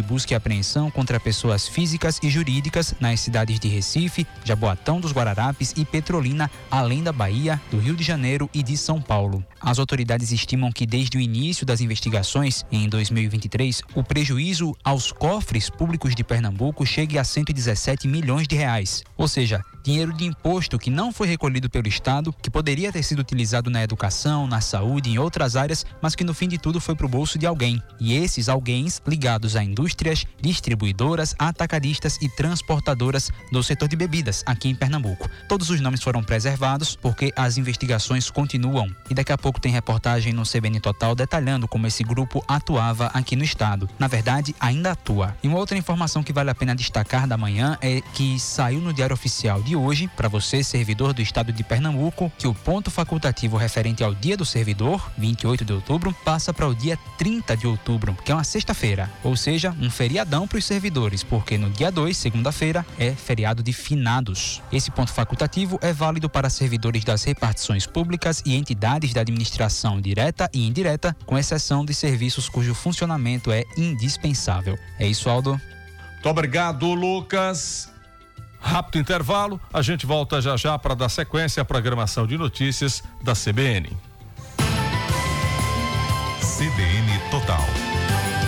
busca e apreensão contra pessoas físicas e jurídicas nas cidades de Recife, Jaboatão dos Guararapes e Petrolina, além da Bahia, do Rio de Janeiro e de São Paulo. As autoridades estimam que desde o início das investigações, em 2023, o prejuízo aos cofres públicos de Pernambuco chegue a 117 milhões de reais. Ou seja, dinheiro de imposto que não foi recolhido pelo Estado, que poderia ter sido utilizado na educação, na saúde e em outras áreas, mas que no fim de tudo foi para o bolso de alguém. E esses alguém ligados a indústrias, distribuidoras, atacadistas e transportadoras do setor de bebidas aqui em Pernambuco. Todos os nomes foram preservados porque as investigações continuam. E daqui a pouco tem reportagem no CBN Total detalhando como esse grupo atuava aqui no estado. Na verdade, ainda atua. E uma outra informação que vale a pena destacar da manhã é que saiu no Diário Oficial de hoje, para você, servidor do estado de Pernambuco, que o ponto facultativo referente ao Dia do Servidor, 28 de outubro, passa para o dia 30 de outubro, que é uma sexta-feira. Ou seja, um feriadão para os servidores, porque no dia 2, segunda-feira, é feriado de finados. Esse ponto facultativo é válido para servidores das repartições públicas e entidades da administração direta e indireta, com exceção de serviços cujo funcionamento é indispensável. É isso, Aldo. Muito obrigado, Lucas. Rápido intervalo, a gente volta já para dar sequência à programação de notícias da CBN. CBN Total.